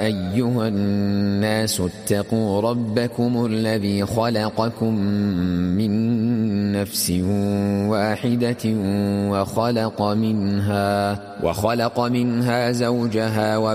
أيها الناس اتقوا ربكم الذي خلقكم من نفس واحدة وخلق منها زوجها